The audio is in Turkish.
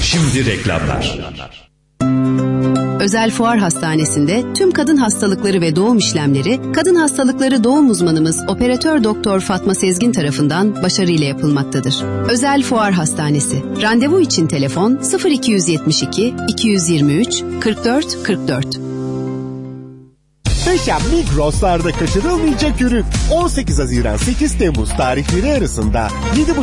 Şimdi reklamlar. Özel Fuar Hastanesi'nde tüm kadın hastalıkları ve doğum işlemleri, kadın hastalıkları doğum uzmanımız Operatör Doktor Fatma Sezgin tarafından başarıyla yapılmaktadır. Özel Fuar Hastanesi. Randevu için telefon 0272 223 44 44. Beşer Migros'larda kaçırılmayacak ürün. 18 Haziran 8 Temmuz tarihleri arasında